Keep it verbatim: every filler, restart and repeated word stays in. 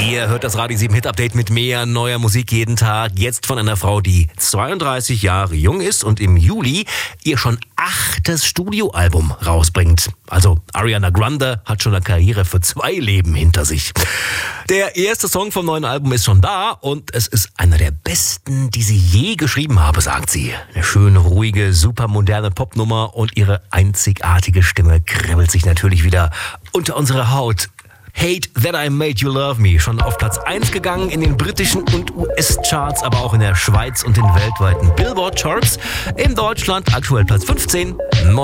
Ihr hört das Radio sieben Hit Update mit mehr neuer Musik jeden Tag. Jetzt von einer Frau, die zweiunddreißig Jahre jung ist und im Juli ihr schon achtes Studioalbum rausbringt. Also Ariana Grande hat schon eine Karriere für zwei Leben hinter sich. Der erste Song vom neuen Album ist schon da und es ist einer der besten, die sie je geschrieben habe, sagt sie. Eine schöne, ruhige, supermoderne Popnummer und ihre einzigartige Stimme kribbelt sich natürlich wieder unter unsere Haut. Hate That I Made You Love Me, schon auf Platz eins gegangen in den britischen und U S-Charts, aber auch in der Schweiz und den weltweiten Billboard-Charts. In Deutschland aktuell Platz fünfzehn.